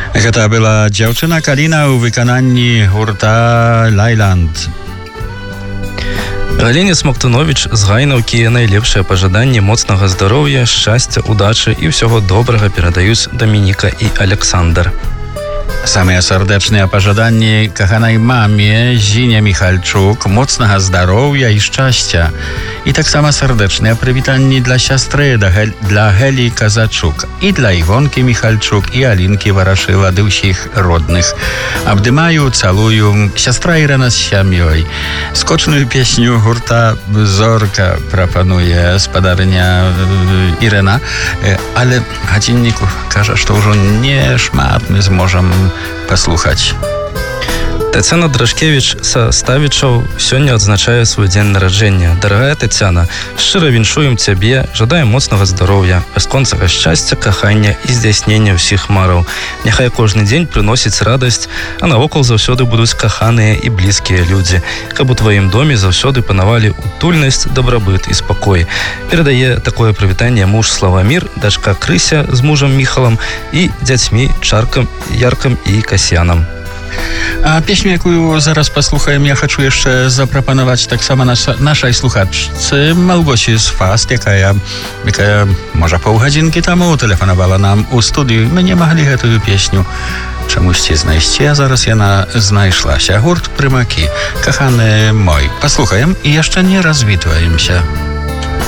Гэта была дзяўчына Каліна ў выкананні гурта Лайланд. Галіне Смоктунович з Гайнаўкі найлепшыя пажаданні моцнага здароўя, шчасця, удачы і ўсяго добрага перадаюць Дамініка і Александр. Самыя сардэчныя пажаданні каханай маме Зіне Міхальчук, моцнага здароўя і шчасця. І таксама сардэчныя прывітанні для сястры, для Гелі Казачук, і для Івонкі Міхальчук, і Алінкі Варашыла, ды ўсіх родных. Абдымаю, цалую, сястра Ірына з сям'ёй. Скочную песню гурта «Зорка» прапануе спадарня Ірына, але гадзінніку кажа, што ўжо не шмат мы зможам паслухаць. Тацяна Драшкевіч са Ставічаў сёння адзначае свой дзень нараджэння. Дарагая Тацяна, шчыра віншуем цябе, жадаем моцнага здароўя, бясконцага шчасця, кахання і здзяйснення ўсіх мараў. Няхай кожны дзень прыносіць радасць, а навокал заўсёды будуць каханыя і блізкія людзі. Каб у тваім доме заўсёды панавалі утульнасць, дабрабыт і спакой. Перадае такое прывітанне муж Славамір, дачка Крыся з мужам Міхалам і дзяцьмі Чаркам, Яркам і Касьянам. А песню, якую зараз паслухаем, я хачу яшчэ запрапанаваць таксама нашай слухачцы Малгосі з Фаст, якая можа паўгадзінкі таму тэлефанавала нам у студыю. Мы не маглі гэтую песню чамусьці знайсці, а зараз яна знайшлася. Гурт «Прымакі», каханы мой. Паслухаем і яшчэ не развітваемся.